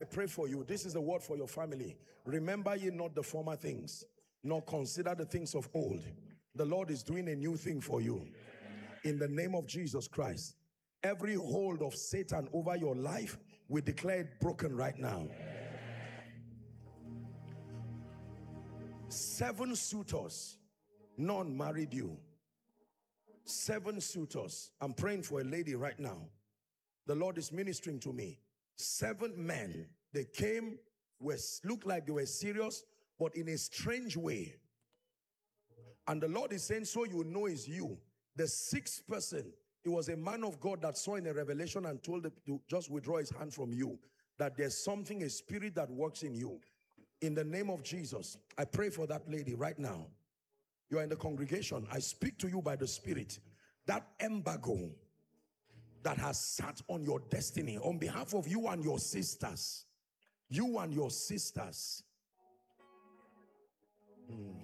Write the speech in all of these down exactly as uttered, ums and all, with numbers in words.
pray for you. This is a word for your family. Remember ye not the former things, nor consider the things of old. The Lord is doing a new thing for you. In the name of Jesus Christ. Every hold of Satan over your life, we declare it broken right now. Seven suitors, none married you. Seven suitors. I'm praying for a lady right now. The Lord is ministering to me. Seven men, they came, were, looked like they were serious, but in a strange way. And the Lord is saying, so you know it's you. The sixth person, it was a man of God that saw in a revelation and told him to just withdraw his hand from you. That there's something, a spirit that works in you. In the name of Jesus, I pray for that lady right now. You are in the congregation. I speak to you by the Spirit. That embargo that has sat on your destiny on behalf of you and your sisters. You and your sisters. Hmm.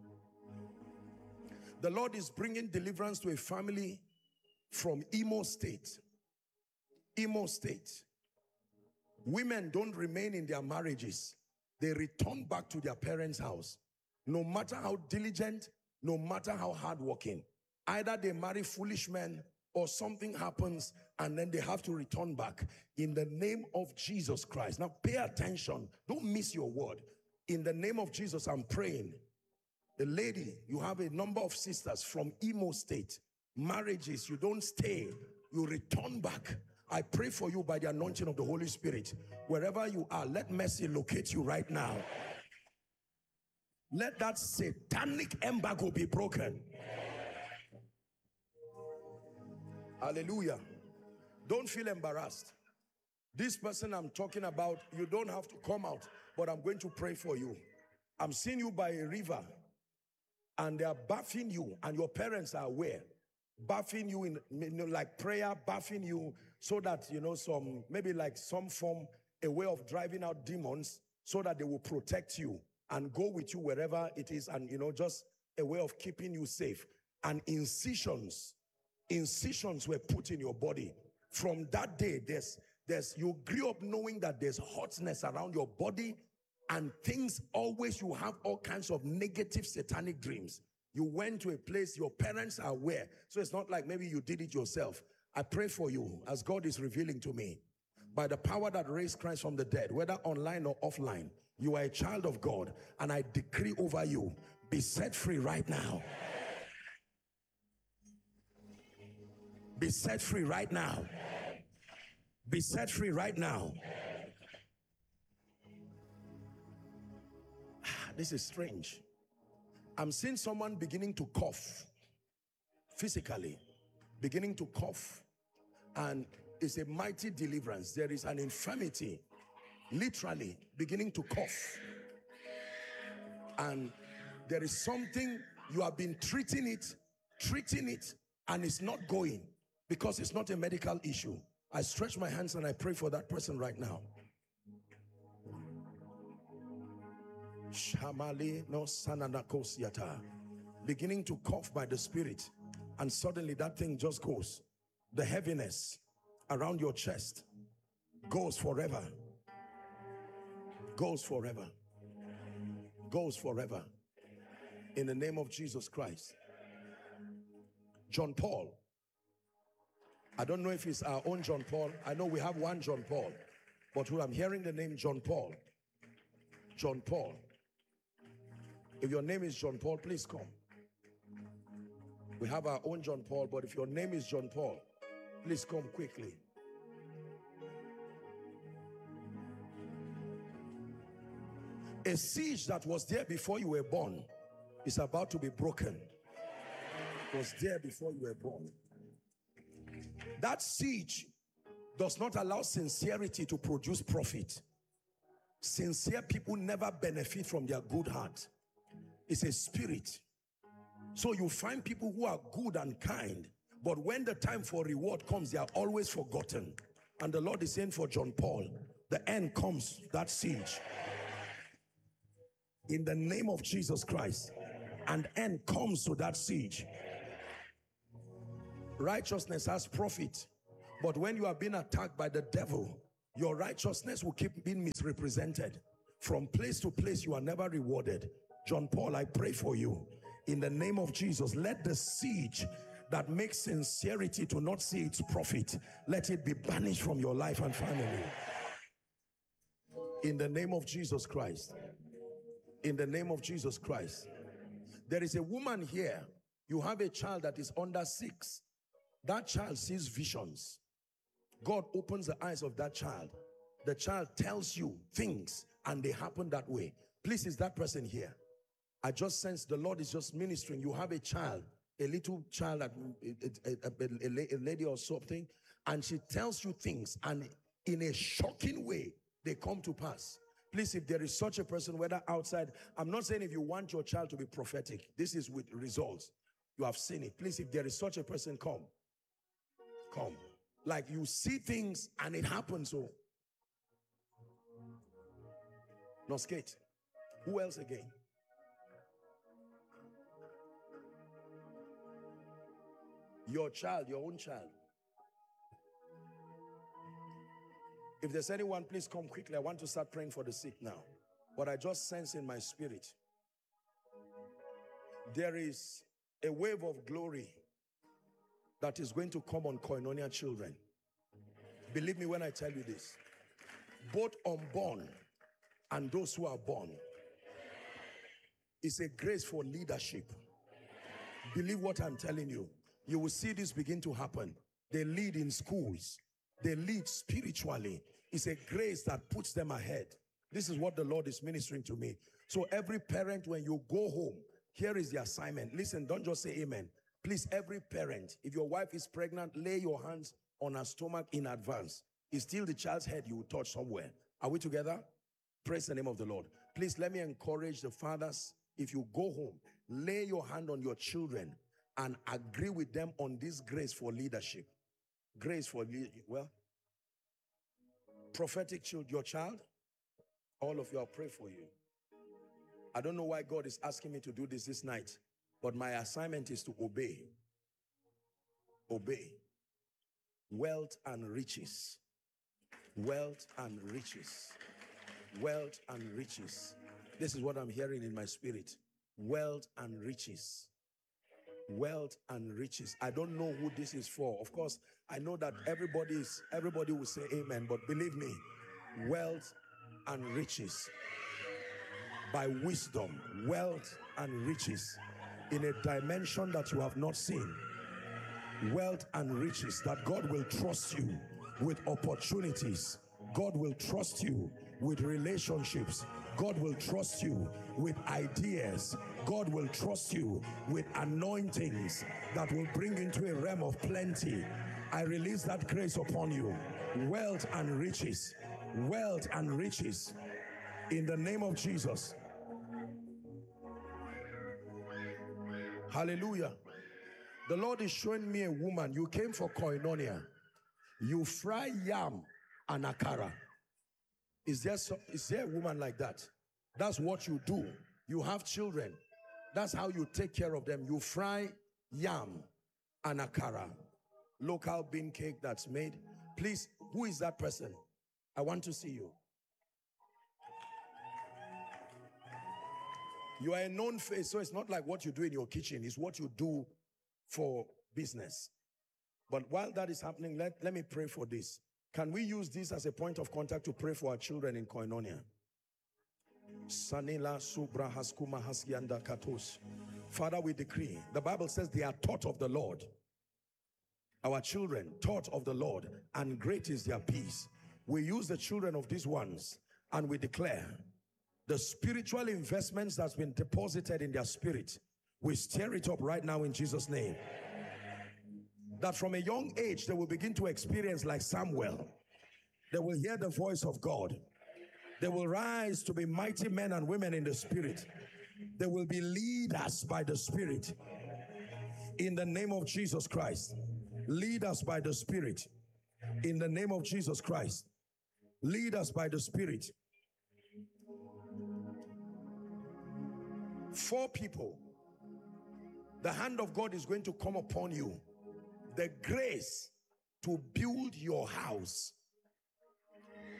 The Lord is bringing deliverance to a family from Imo State. Imo State. Women don't remain in their marriages. They return back to their parents' house. No matter how diligent, no matter how hardworking. Either they marry foolish men or something happens and then they have to return back. In the name of Jesus Christ. Now pay attention. Don't miss your word. In the name of Jesus, I'm praying. The lady, you have a number of sisters from Imo State. Marriages, you don't stay, you return back. I pray for you by the anointing of the Holy Spirit. Wherever you are, let mercy locate you right now. Let that satanic embargo be broken. Hallelujah. Don't feel embarrassed. This person I'm talking about, you don't have to come out, but I'm going to pray for you. I'm seeing you by a river and they are bathing you and your parents are aware. Bathing you in, you know, like prayer, bathing you so that, you know, some, maybe like some form, a way of driving out demons so that they will protect you and go with you wherever it is. And, you know, just a way of keeping you safe. And incisions, incisions were put in your body. From that day, there's, there's, you grew up knowing that there's hotness around your body and things always, you have all kinds of negative satanic dreams. You went to a place, your parents are aware. So it's not like maybe you did it yourself. I pray for you as God is revealing to me. By the power that raised Christ from the dead, whether online or offline, you are a child of God. And I decree over you, be set free right now. Be set free right now. Be set free right now. This is strange. I'm seeing someone beginning to cough physically, beginning to cough, and it's a mighty deliverance. There is an infirmity literally beginning to cough, and there is something you have been treating it, treating it, and it's not going because it's not a medical issue. I stretch my hands and I pray for that person right now. Shamali no sananakos yata. Beginning to cough by the Spirit, and suddenly that thing just goes. The heaviness around your chest goes forever. Goes forever. Goes forever. In the name of Jesus Christ. John Paul. I don't know if it's our own John Paul. I know we have one John Paul, but who I'm hearing the name John Paul. John Paul. If your name is John Paul, please come. We have our own John Paul, but if your name is John Paul, please come quickly. A siege that was there before you were born is about to be broken. It was there before you were born. That siege does not allow sincerity to produce profit. Sincere people never benefit from their good heart. It's a spirit. So you find people who are good and kind, but when the time for reward comes, they are always forgotten. And the Lord is saying for John Paul, the end comes, that siege. In the name of Jesus Christ, an end comes to that siege. Righteousness has profit, but when you are being attacked by the devil, Your righteousness will keep being misrepresented. From place to place, you are never rewarded. John Paul, I pray for you. In the name of Jesus, let the siege that makes sincerity to not see its profit, let it be banished from your life and family. In the name of Jesus Christ. In the name of Jesus Christ. There is a woman here. You have a child that is under six. That child sees visions. God opens the eyes of that child. The child tells you things and they happen that way. Please, is that person here? I just sense the Lord is just ministering. You have a child, a little child, a, a, a, a lady or something, and she tells you things, and in a shocking way, they come to pass. Please, if there is such a person, whether outside, I'm not saying if you want your child to be prophetic. This is with results. You have seen it. Please, if there is such a person, come. Come. Like you see things and it happens. So, no skate. Who else again? Your child, your own child. If there's anyone, please come quickly. I want to start praying for the sick now. But I just sense in my spirit, there is a wave of glory that is going to come on Koinonia children. Believe me when I tell you this. Both unborn and those who are born. It's a grace for leadership. Believe what I'm telling you. You will see this begin to happen. They lead in schools. They lead spiritually. It's a grace that puts them ahead. This is what the Lord is ministering to me. So every parent, when you go home, here is the assignment. Listen, don't just say amen. Please, every parent, if your wife is pregnant, lay your hands on her stomach in advance. It's still the child's head you will touch somewhere. Are we together? Praise the name of the Lord. Please let me encourage the fathers. If you go home, lay your hand on your children and agree with them on this grace for leadership. Grace for leadership. Well, prophetic child, your child, all of you, I'll pray for you. I don't know why God is asking me to do this this night, but my assignment is to obey. Obey. Wealth and riches. Wealth and riches. Wealth and riches. This is what I'm hearing in my spirit. Wealth and riches. Wealth and riches. I don't know who this is for. Of course, I know that everybody is, everybody will say amen, but believe me, wealth and riches. By wisdom, wealth and riches in a dimension that you have not seen. Wealth and riches, that God will trust you with opportunities. God will trust you with relationships. God will trust you with ideas. God will trust you with anointings that will bring into a realm of plenty. I release that grace upon you. Wealth and riches. Wealth and riches. In the name of Jesus. Hallelujah. The Lord is showing me a woman. You came for Koinonia. You fry yam and akara. Is there, so, is there a woman like that? That's what you do. You have children. That's how you take care of them. You fry yam and akara. Local bean cake that's made. Please, who is that person? I want to see you. You are a known face, so it's not like what you do in your kitchen. It's what you do for business. But while that is happening, let, let me pray for this. Can we use this as a point of contact to pray for our children in Koinonia? Father, we decree. The Bible says they are taught of the Lord. Our children taught of the Lord, and great is their peace. We use the children of these ones and we declare the spiritual investments that's been deposited in their spirit. We stir it up right now in Jesus' name. That from a young age they will begin to experience like Samuel. They will hear the voice of God. They will rise to be mighty men and women in the spirit. They will be leaders by the spirit. In the name of Jesus Christ. Lead us by the spirit. In the name of Jesus Christ. Lead us by the spirit. Four people. The hand of God is going to come upon you. The grace to build your house.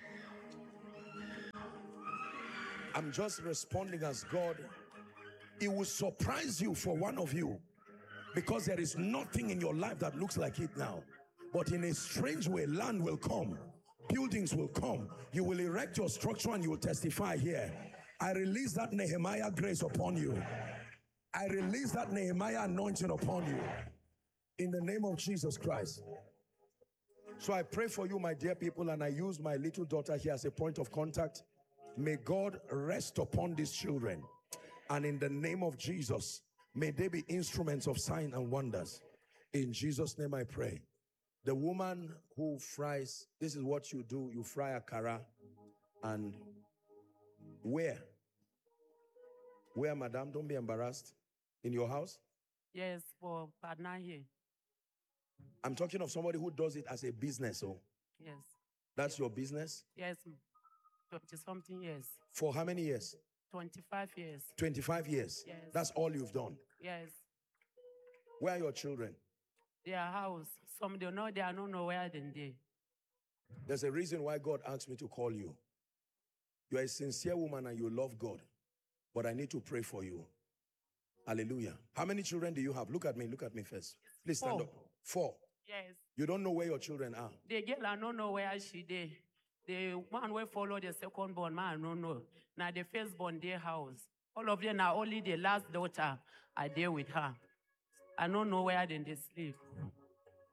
I'm just responding as God. It will surprise you for one of you, because there is nothing in your life that looks like it now. But in a strange way, land will come, buildings will come, you will erect your structure and you will testify here. I release that Nehemiah grace upon you. I release that Nehemiah anointing upon you in the name of Jesus Christ. So I pray for you, my dear people, and I use my little daughter here as a point of contact. May God rest upon these children, and in the name of Jesus, may they be instruments of sign and wonders. In Jesus' name I pray. The woman who fries, this is what you do. You fry akara. And where? Where, madam? Don't be embarrassed. In your house? Yes, for partner here. I'm talking of somebody who does it as a business. Oh, Yes. that's your business? Yes, twenty something years. For how many years? twenty-five years. twenty-five years. Yes. That's all you've done. Yes. Where are your children? Their house. Some don't know, they are not know where then they. There's a reason why God asked me to call you. You are a sincere woman and you love God, but I need to pray for you. Hallelujah. How many children do you have? Look at me. Look at me first. Please stand Four. up. Four. Yes. You don't know where your children are. The girl I don't know where she did. The one will follow the second born man, no know. Now the first born their house. All of them are only the last daughter I deal with her. I don't know where then they sleep.